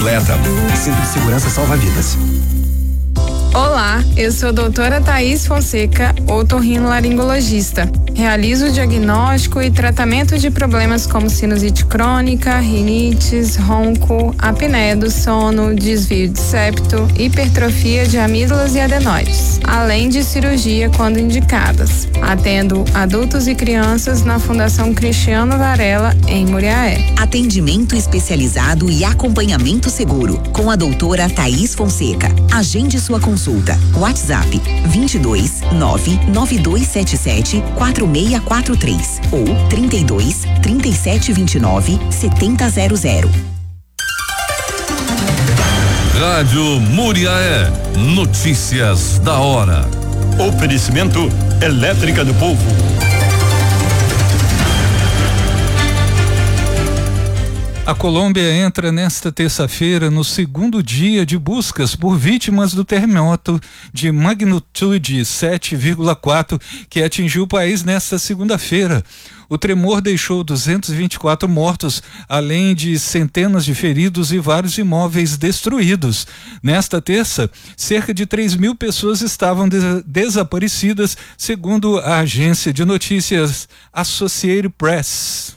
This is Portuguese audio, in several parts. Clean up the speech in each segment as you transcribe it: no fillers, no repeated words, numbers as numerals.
completa. Cinto de segurança salva vidas. Olá, eu sou a doutora Thaís Fonseca, otorrinolaringologista. Realizo o diagnóstico e tratamento de problemas como sinusite crônica, rinites, ronco, apneia do sono, desvio de septo, hipertrofia de amígdalas e adenoides, além de cirurgia quando indicadas. Atendo adultos e crianças na Fundação Cristiano Varela, em Muriaé. Atendimento especializado e acompanhamento seguro com a doutora Thaís Fonseca. Agende sua consulta. WhatsApp 22 99277 4643 ou 32 37 29 7000. Rádio Muriaé. Notícias da hora. Oferecimento Elétrica do Povo. A Colômbia entra nesta terça-feira no segundo dia de buscas por vítimas do terremoto de magnitude 7,4 que atingiu o país nesta segunda-feira. O tremor deixou 224 mortos, além de centenas de feridos e vários imóveis destruídos. Nesta terça, cerca de 3.000 pessoas estavam desaparecidas, segundo a agência de notícias Associated Press.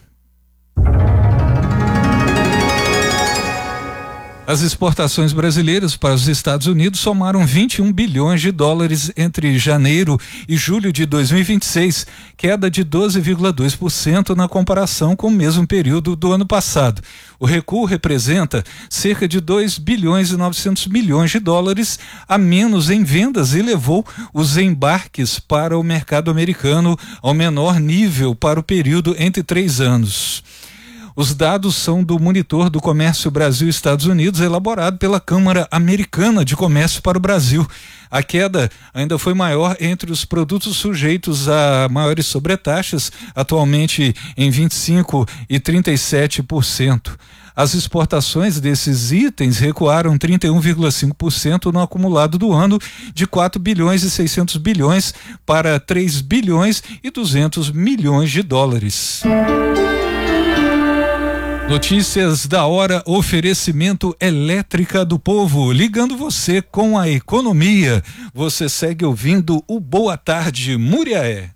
As exportações brasileiras para os Estados Unidos somaram 21 bilhões de dólares entre janeiro e julho de 2026, queda de 12,2% na comparação com o mesmo período do ano passado. O recuo representa cerca de 2 bilhões e 900 milhões de dólares a menos em vendas e levou os embarques para o mercado americano ao menor nível para o período entre 3 anos. Os dados são do Monitor do Comércio Brasil-Estados Unidos, elaborado pela Câmara Americana de Comércio para o Brasil. A queda ainda foi maior entre os produtos sujeitos a maiores sobretaxas, atualmente em 25% e 37%. As exportações desses itens recuaram 31,5% no acumulado do ano, de 4 bilhões e 600 bilhões para 3 bilhões e 200 milhões de dólares. Notícias da hora, oferecimento Elétrica do Povo, ligando você com a economia. Você segue ouvindo o Boa Tarde Muriaé.